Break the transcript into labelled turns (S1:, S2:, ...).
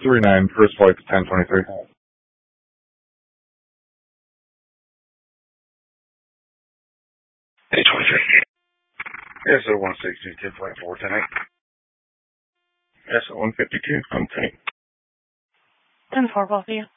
S1: 39, first flight to 1023.
S2: Hey, 23.
S1: Yes, 160, 10 flight 410. Yes, 152, I'm tight.
S3: 10-4, both of you.